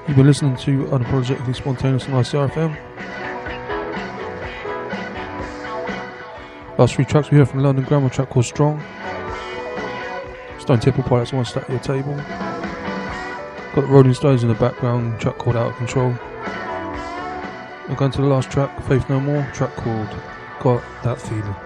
You've been listening to Unapologetically Spontaneous on ICRFM. Last 3 tracks we heard from London Grammar, a track called Strong. Stone Temple Pilots, One Stack Your Table. Got the Rolling Stones in the background, track called Out of Control. We're going to the last track, Faith No More, track called Got That Feeling.